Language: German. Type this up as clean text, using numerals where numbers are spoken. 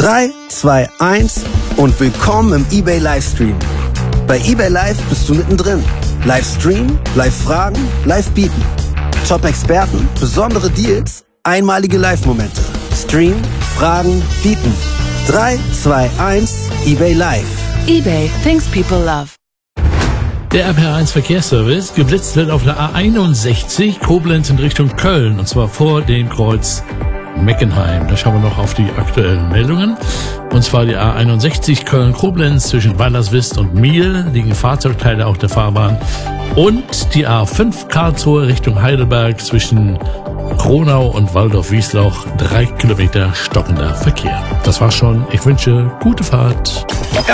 3, 2, 1 und willkommen im eBay Livestream. Bei eBay Live bist du mittendrin. Livestream, Live-Fragen, Live-Bieten. Top-Experten, besondere Deals, einmalige Live-Momente. Stream, Fragen, Bieten. 3, 2, 1, eBay Live. eBay, things people love. Der RPR1 Verkehrsservice. Geblitzt wird auf der A61 Koblenz in Richtung Köln, und zwar vor dem Kreuz Meckenheim. Da schauen wir noch auf die aktuellen Meldungen. Und zwar die A61 Köln-Koblenz zwischen Wallerswist und Miel liegen Fahrzeugteile auf der Fahrbahn. Und die A5 Karlsruhe Richtung Heidelberg zwischen Kronau und Waldorf-Wiesloch. 3 Kilometer stockender Verkehr. Das war's schon. Ich wünsche gute Fahrt.